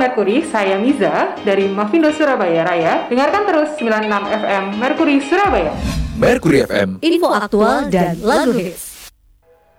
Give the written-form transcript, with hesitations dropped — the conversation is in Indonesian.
Mercury, saya Miza dari Mavindo Surabaya Raya. Dengarkan terus 96 FM Mercury Surabaya. Mercury FM, info aktual dan lagu hits.